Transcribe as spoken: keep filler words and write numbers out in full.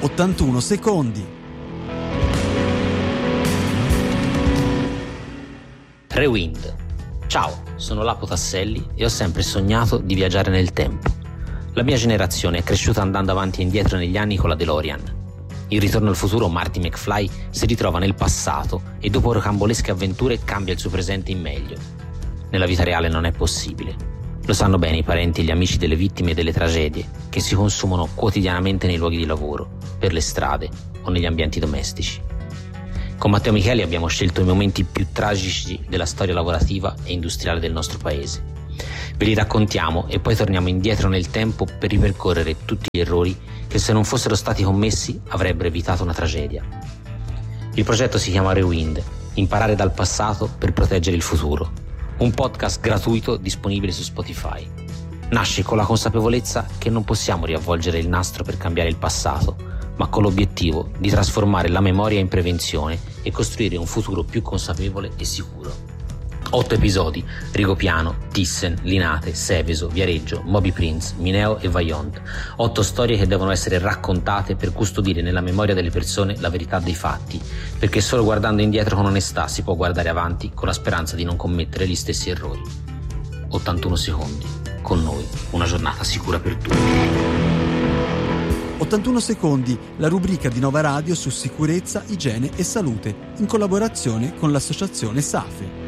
ottantuno secondi. Rewind. Ciao, sono Lapo Tasselli e ho sempre sognato di viaggiare nel tempo. La mia generazione è cresciuta andando avanti e indietro negli anni con la DeLorean. In Ritorno al futuro Marty McFly si ritrova nel passato e dopo rocambolesche avventure cambia il suo presente in meglio. Nella vita reale non è possibile. Lo sanno bene i parenti e gli amici delle vittime delle tragedie che si consumano quotidianamente nei luoghi di lavoro, per le strade o negli ambienti domestici. Con Matteo Micheli abbiamo scelto i momenti più tragici della storia lavorativa e industriale del nostro paese. Ve li raccontiamo e poi torniamo indietro nel tempo per ripercorrere tutti gli errori che, se non fossero stati commessi, avrebbero evitato una tragedia. Il progetto si chiama Rewind, imparare dal passato per proteggere il futuro. Un podcast gratuito disponibile su Spotify. Nasce con la consapevolezza che non possiamo riavvolgere il nastro per cambiare il passato, ma con l'obiettivo di trasformare la memoria in prevenzione e costruire un futuro più consapevole e sicuro. Otto episodi: Rigopiano, Thyssen, Linate, Seveso, Viareggio, Moby Prince, Mineo e Vaillant. Otto storie che devono essere raccontate per custodire nella memoria delle persone la verità dei fatti, perché solo guardando indietro con onestà si può guardare avanti con la speranza di non commettere gli stessi errori. ottantuno secondi. Con noi, una giornata sicura per tutti. ottantuno secondi, la rubrica di Nova Radio su sicurezza, igiene e salute, in collaborazione con l'associazione SAFE.